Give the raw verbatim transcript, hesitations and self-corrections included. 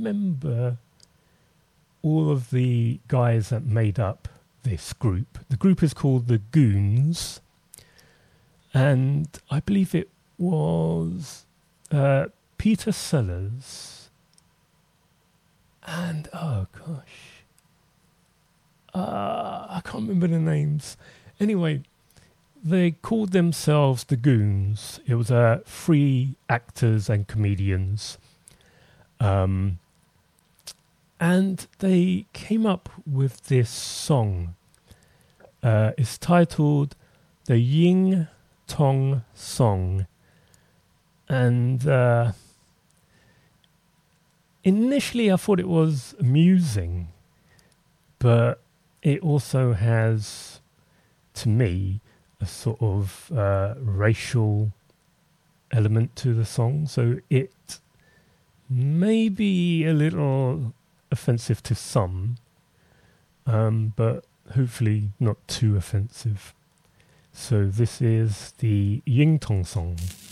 remember all of the guys that made up this group. The group is called the Goons, and I believe it was uh, Peter Sellers and, oh gosh, uh, I can't remember the names. Anyway, they called themselves the Goons. It was uh, three actors and comedians. Um, and they came up with this song. Uh, it's titled The Ying Tong Song. And uh, initially I thought it was amusing, but it also has, to me, a sort of uh, racial element to the song. So it may be a little offensive to some, um, but hopefully not too offensive. So this is the Ying Tong Song.